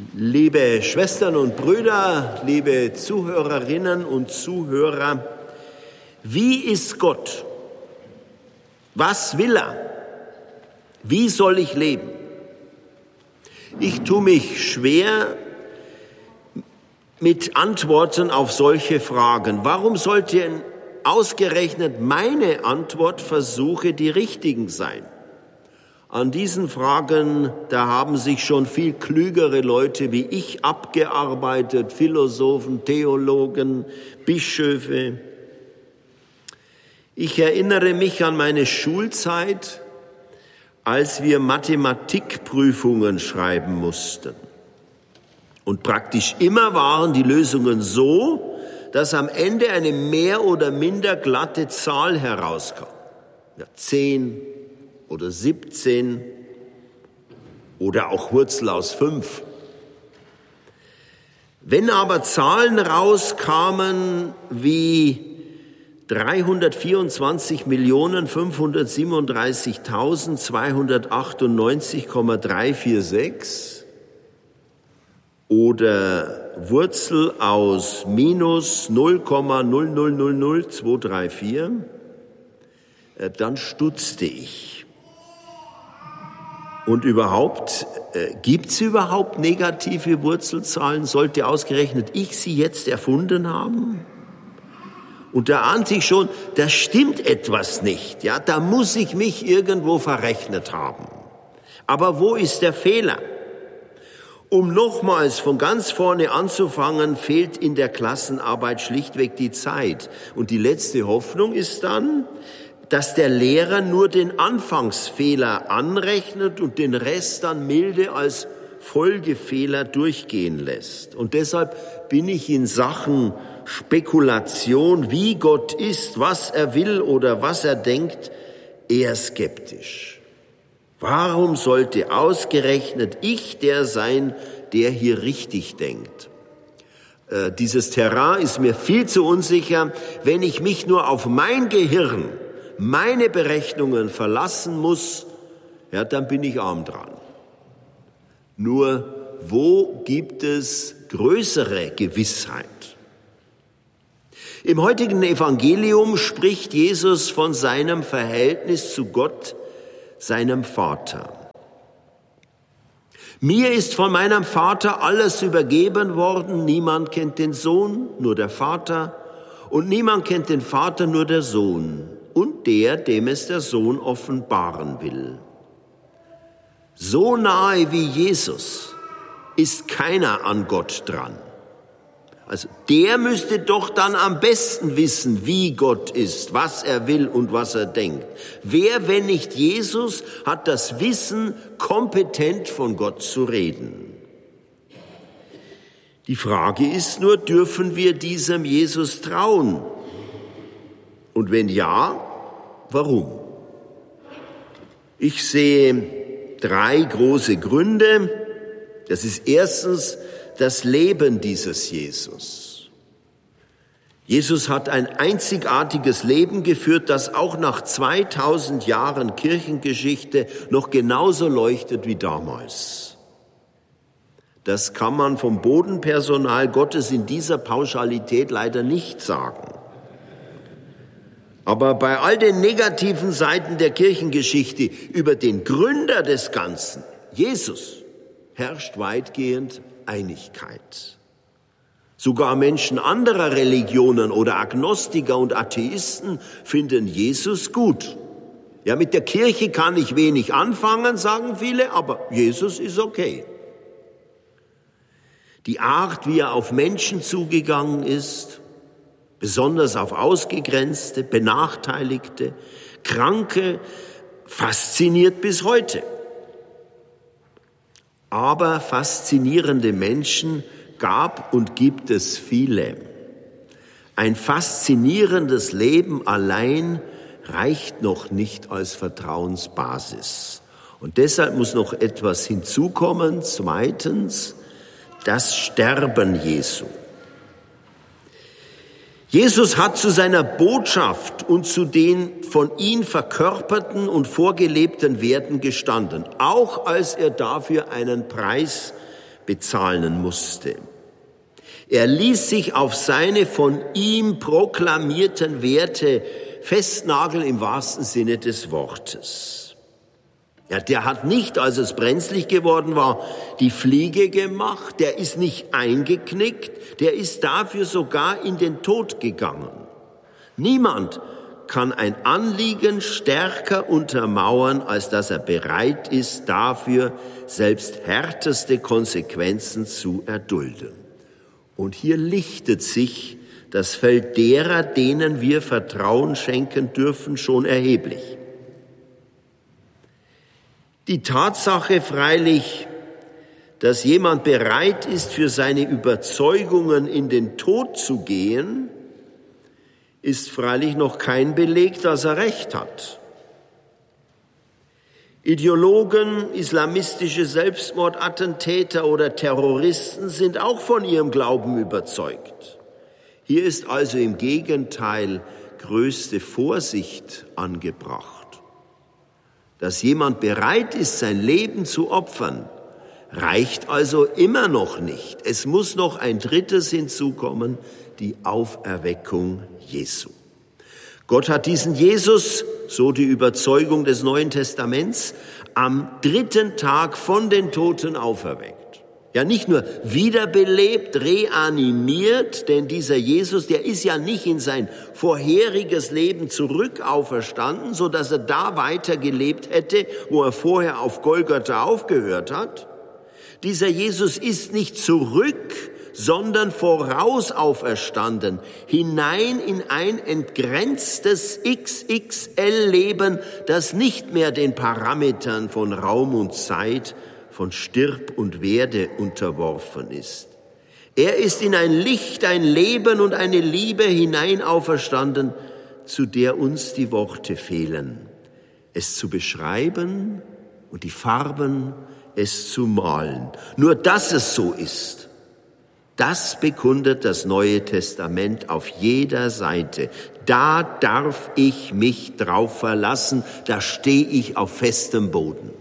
Liebe Schwestern und Brüder, liebe Zuhörerinnen und Zuhörer, wie ist Gott? Was will er? Wie soll ich leben? Ich tue mich schwer mit Antworten auf solche Fragen. Warum sollte ausgerechnet meine Antwortversuche die richtigen sein? An diesen Fragen, da haben sich schon viel klügere Leute wie ich abgearbeitet, Philosophen, Theologen, Bischöfe. Ich erinnere mich an meine Schulzeit, als wir Mathematikprüfungen schreiben mussten. Und praktisch immer waren die Lösungen so, dass am Ende eine mehr oder minder glatte Zahl herauskam. 10 oder 17 oder auch Wurzel aus 5. Wenn aber Zahlen rauskamen wie 324.537.298,346 oder Wurzel aus minus 0,0000234, dann stutzte ich. Und überhaupt, gibt's überhaupt negative Wurzelzahlen? Sollte ausgerechnet ich sie jetzt erfunden haben? Und da ahnte ich schon, da stimmt etwas nicht. Ja, da muss ich mich irgendwo verrechnet haben. Aber wo ist der Fehler? Um nochmals von ganz vorne anzufangen, fehlt in der Klassenarbeit schlichtweg die Zeit. Und die letzte Hoffnung ist dann, dass der Lehrer nur den Anfangsfehler anrechnet und den Rest dann milde als Folgefehler durchgehen lässt. Und deshalb bin ich in Sachen Spekulation, wie Gott ist, was er will oder was er denkt, eher skeptisch. Warum sollte ausgerechnet ich der sein, der hier richtig denkt? Dieses Terrain ist mir viel zu unsicher, wenn ich mich nur auf mein Gehirn, meine Berechnungen verlassen muss, ja, dann bin ich arm dran. Nur, wo gibt es größere Gewissheit? Im heutigen Evangelium spricht Jesus von seinem Verhältnis zu Gott, seinem Vater. Mir ist von meinem Vater alles übergeben worden, niemand kennt den Sohn, nur der Vater, und niemand kennt den Vater, nur der Sohn, und der, dem es der Sohn offenbaren will. So nahe wie Jesus ist keiner an Gott dran. Also der müsste doch dann am besten wissen, wie Gott ist, was er will und was er denkt. Wer, wenn nicht Jesus, hat das Wissen, kompetent von Gott zu reden? Die Frage ist nur, dürfen wir diesem Jesus trauen? Und wenn ja, warum? Ich sehe 3 große Gründe. Das ist erstens das Leben dieses Jesus. Jesus hat ein einzigartiges Leben geführt, das auch nach 2000 Jahren Kirchengeschichte noch genauso leuchtet wie damals. Das kann man vom Bodenpersonal Gottes in dieser Pauschalität leider nicht sagen. Aber bei all den negativen Seiten der Kirchengeschichte über den Gründer des Ganzen, Jesus, herrscht weitgehend Einigkeit. Sogar Menschen anderer Religionen oder Agnostiker und Atheisten finden Jesus gut. Ja, mit der Kirche kann ich wenig anfangen, sagen viele, aber Jesus ist okay. Die Art, wie er auf Menschen zugegangen ist, besonders auf Ausgegrenzte, Benachteiligte, Kranke, fasziniert bis heute. Aber faszinierende Menschen gab und gibt es viele. Ein faszinierendes Leben allein reicht noch nicht als Vertrauensbasis. Und deshalb muss noch etwas hinzukommen. Zweitens, das Sterben Jesu. Jesus hat zu seiner Botschaft und zu den von ihm verkörperten und vorgelebten Werten gestanden, auch als er dafür einen Preis bezahlen musste. Er ließ sich auf seine von ihm proklamierten Werte festnageln im wahrsten Sinne des Wortes. Ja, der hat nicht, als es brenzlig geworden war, die Fliege gemacht, der ist nicht eingeknickt, der ist dafür sogar in den Tod gegangen. Niemand kann ein Anliegen stärker untermauern, als dass er bereit ist, dafür selbst härteste Konsequenzen zu erdulden. Und hier lichtet sich das Feld derer, denen wir Vertrauen schenken dürfen, schon erheblich. Die Tatsache freilich, dass jemand bereit ist, für seine Überzeugungen in den Tod zu gehen, ist freilich noch kein Beleg, dass er recht hat. Ideologen, islamistische Selbstmordattentäter oder Terroristen sind auch von ihrem Glauben überzeugt. Hier ist also im Gegenteil größte Vorsicht angebracht. Dass jemand bereit ist, sein Leben zu opfern, reicht also immer noch nicht. Es muss noch ein drittes hinzukommen, die Auferweckung Jesu. Gott hat diesen Jesus, so die Überzeugung des Neuen Testaments, am 3. Tag von den Toten auferweckt. Ja, nicht nur wiederbelebt, reanimiert, denn dieser Jesus, der ist ja nicht in sein vorheriges Leben zurück auferstanden, so dass er da weitergelebt hätte, wo er vorher auf Golgatha aufgehört hat. Dieser Jesus ist nicht zurück, sondern voraus auferstanden, hinein in ein entgrenztes XXL-Leben, das nicht mehr den Parametern von Raum und Zeit, von Stirb und Werde unterworfen ist. Er ist in ein Licht, ein Leben und eine Liebe hinein auferstanden, zu der uns die Worte fehlen, es zu beschreiben und die Farben, es zu malen. Nur dass es so ist, das bekundet das Neue Testament auf jeder Seite. Da darf ich mich drauf verlassen, da stehe ich auf festem Boden.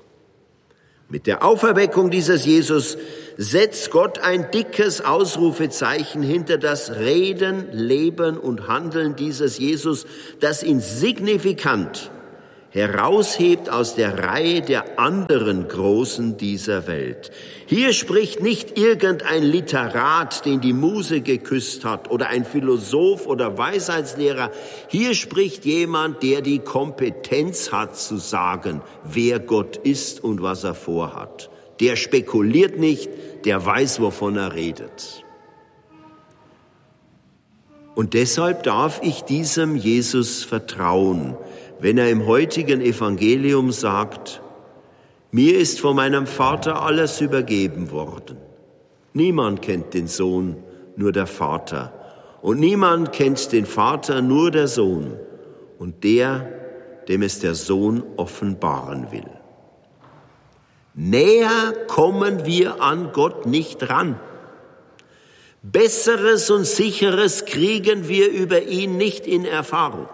Mit der Auferweckung dieses Jesus setzt Gott ein dickes Ausrufezeichen hinter das Reden, Leben und Handeln dieses Jesus, das ihn signifikant heraushebt aus der Reihe der anderen Großen dieser Welt. Hier spricht nicht irgendein Literat, den die Muse geküsst hat, oder ein Philosoph oder Weisheitslehrer. Hier spricht jemand, der die Kompetenz hat zu sagen, wer Gott ist und was er vorhat. Der spekuliert nicht, der weiß, wovon er redet. Und deshalb darf ich diesem Jesus vertrauen, wenn er im heutigen Evangelium sagt, mir ist von meinem Vater alles übergeben worden. Niemand kennt den Sohn, nur der Vater. Und niemand kennt den Vater, nur der Sohn. Und der, dem es der Sohn offenbaren will. Näher kommen wir an Gott nicht ran. Besseres und Sicheres kriegen wir über ihn nicht in Erfahrung.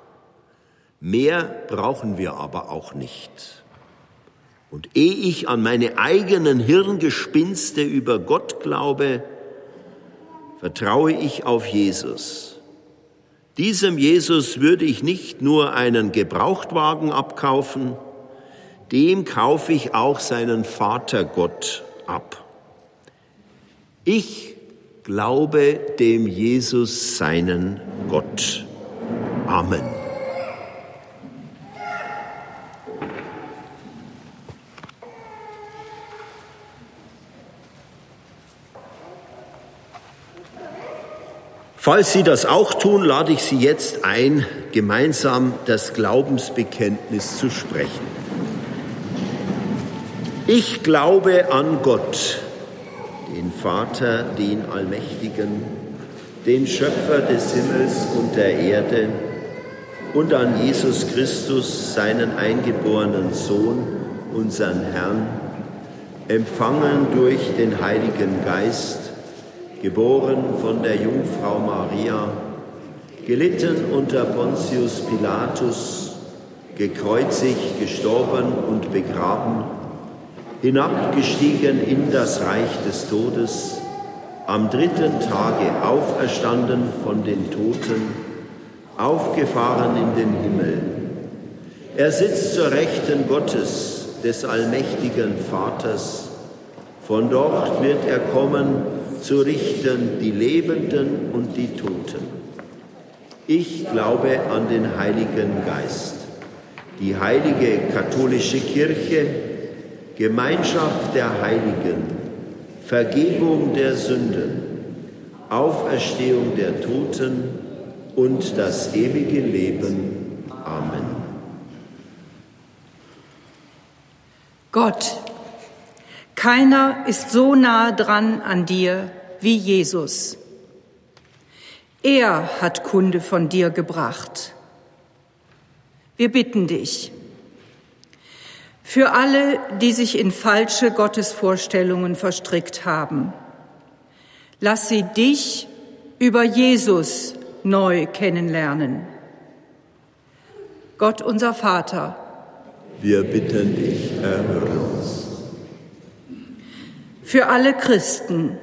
Mehr brauchen wir aber auch nicht. Und ehe ich an meine eigenen Hirngespinste über Gott glaube, vertraue ich auf Jesus. Diesem Jesus würde ich nicht nur einen Gebrauchtwagen abkaufen, dem kaufe ich auch seinen Vatergott ab. Ich glaube dem Jesus seinen Gott. Amen. Falls Sie das auch tun, lade ich Sie jetzt ein, gemeinsam das Glaubensbekenntnis zu sprechen. Ich glaube an Gott, den Vater, den Allmächtigen, den Schöpfer des Himmels und der Erde, und an Jesus Christus, seinen eingeborenen Sohn, unseren Herrn, empfangen durch den Heiligen Geist, geboren von der Jungfrau Maria, gelitten unter Pontius Pilatus, gekreuzigt, gestorben und begraben, hinabgestiegen in das Reich des Todes, am dritten Tage auferstanden von den Toten, aufgefahren in den Himmel. Er sitzt zur Rechten Gottes, des allmächtigen Vaters. Von dort wird er kommen, zu richten die Lebenden und die Toten. Ich glaube an den Heiligen Geist, die heilige katholische Kirche, Gemeinschaft der Heiligen, Vergebung der Sünden, Auferstehung der Toten und das ewige Leben. Amen. Gott, keiner ist so nahe dran an dir wie Jesus. Er hat Kunde von dir gebracht. Wir bitten dich, für alle, die sich in falsche Gottesvorstellungen verstrickt haben, lass sie dich über Jesus neu kennenlernen. Gott, unser Vater, wir bitten dich, erhöre uns. Für alle Christen,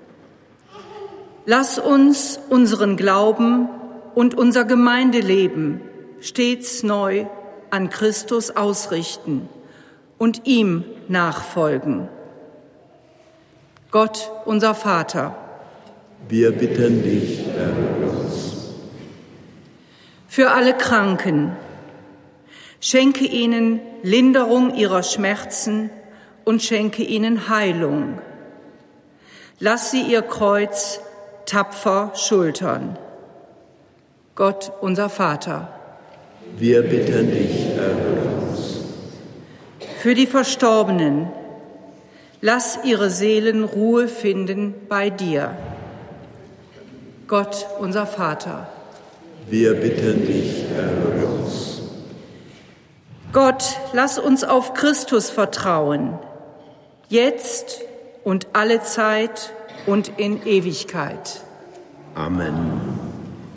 lass uns unseren Glauben und unser Gemeindeleben stets neu an Christus ausrichten und ihm nachfolgen. Gott, unser Vater, wir bitten dich, erhöre uns. Für alle Kranken, schenke ihnen Linderung ihrer Schmerzen und schenke ihnen Heilung. Lass sie ihr Kreuz tapfer schultern. Gott, unser Vater, wir bitten dich, erhöre uns. Für die Verstorbenen, lass ihre Seelen Ruhe finden bei dir. Gott, unser Vater, wir bitten dich, erhöre uns. Gott, lass uns auf Christus vertrauen, jetzt und alle Zeit und in Ewigkeit. Amen.